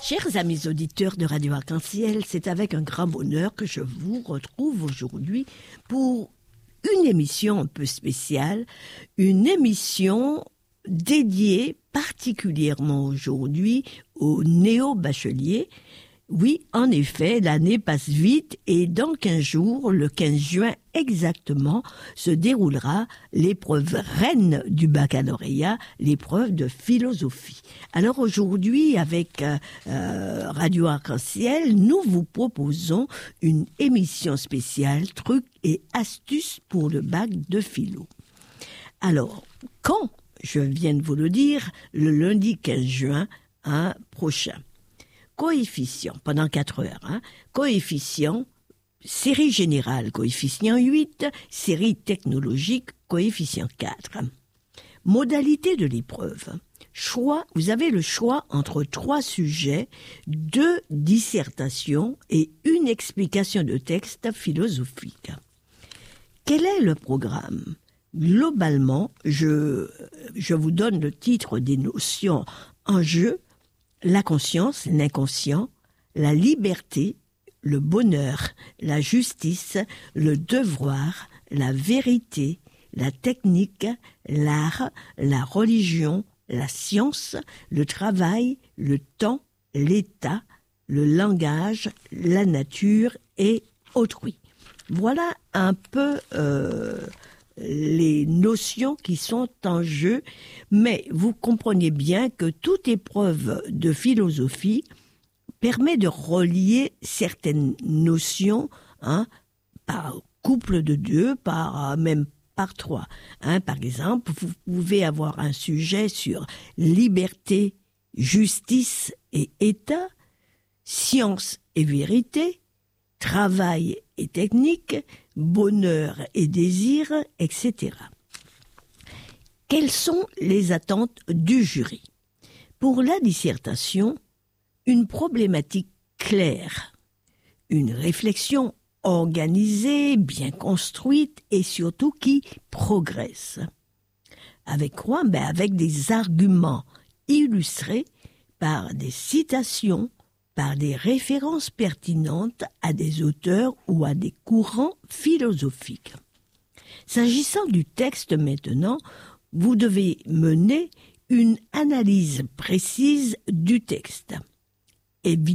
Chers amis auditeurs de Radio Arc-en-Ciel, c'est avec un grand bonheur que je vous retrouve aujourd'hui pour une émission un peu spéciale, une émission dédiée particulièrement aujourd'hui aux néo-bacheliers. Oui, en effet, l'année passe vite et dans 15 jours, le 15 juin exactement, se déroulera l'épreuve reine du baccalauréat, l'épreuve de philosophie. Alors aujourd'hui, avec Radio Arc-en-Ciel, nous vous proposons une émission spéciale trucs et astuces pour le bac de philo. Alors, quand, je viens de vous le dire, le lundi 15 juin prochain. Coefficient, pendant 4 heures. Coefficient, série générale, coefficient 8, série technologique, coefficient 4. Modalité de l'épreuve. Choix, vous avez le choix entre 3 sujets, 2 dissertations et une explication de texte philosophique. Quel est le programme ? Globalement, je vous donne le titre des notions en jeu. La conscience, l'inconscient, la liberté, le bonheur, la justice, le devoir, la vérité, la technique, l'art, la religion, la science, le travail, le temps, l'état, le langage, la nature et autrui. Voilà un peu les notions qui sont en jeu, mais vous comprenez bien que toute épreuve de philosophie permet de relier certaines notions par couple de 2, même par 3. Par exemple, vous pouvez avoir un sujet sur liberté, justice et état, science et vérité, travail et technique, bonheur et désir, etc. Quelles sont les attentes du jury ? Pour la dissertation, une problématique claire, une réflexion organisée, bien construite et surtout qui progresse. Avec quoi ? Avec des arguments illustrés par des citations, par des références pertinentes à des auteurs ou à des courants philosophiques. S'agissant du texte maintenant, vous devez mener une analyse précise du texte.